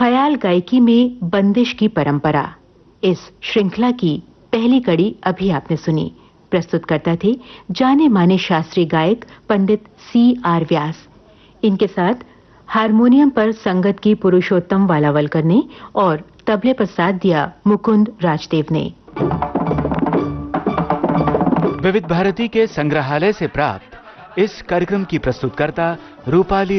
ख्याल गायकी में बंदिश की परंपरा, इस श्रृंखला की पहली कड़ी अभी आपने सुनी। प्रस्तुतकर्ता थे जाने माने शास्त्रीय गायक पंडित C.R. व्यास। इनके साथ हारमोनियम पर संगत की पुरुषोत्तम वालावलकर ने और तबले पर साथ दिया मुकुंद राजदेव ने। विविध भारती के संग्रहालय से प्राप्त इस कार्यक्रम की प्रस्तुतकर्ता रूपाली